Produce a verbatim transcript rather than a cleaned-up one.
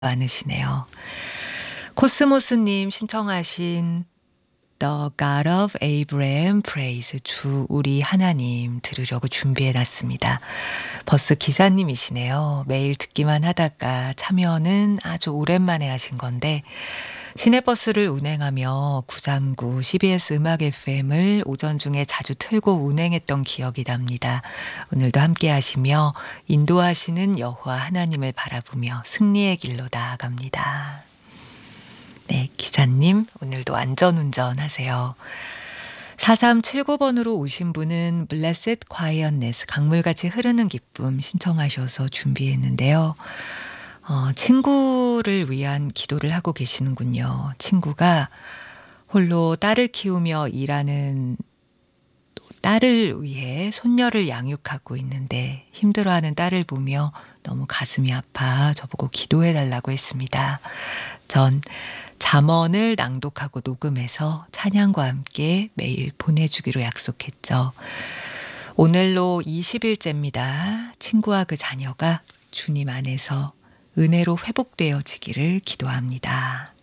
많으시네요. 코스모스님 신청하신 The God of Abraham Praise 주 우리 하나님 들으려고 준비해 놨습니다. 버스 기사님이시네요. 매일 듣기만 하다가 참여는 아주 오랜만에 하신 건데 시내버스를 운행하며 구삼구 씨비에스 음악 에프엠을 오전 중에 자주 틀고 운행했던 기억이 납니다. 오늘도 함께 하시며 인도하시는 여호와 하나님을 바라보며 승리의 길로 나아갑니다. 네, 기사님 오늘도 안전운전 하세요. 사삼칠구 번으로 오신 분은 Blessed Quietness 강물같이 흐르는 기쁨 신청하셔서 준비했는데요. 어, 친구를 위한 기도를 하고 계시는군요. 친구가 홀로 딸을 키우며 일하는 딸을 위해 손녀를 양육하고 있는데 힘들어하는 딸을 보며 너무 가슴이 아파 저보고 기도해 달라고 했습니다. 전 잠언을 낭독하고 녹음해서 찬양과 함께 매일 보내주기로 약속했죠. 오늘로 이십 일째입니다. 친구와 그 자녀가 주님 안에서 은혜로 회복되어지기를 기도합니다.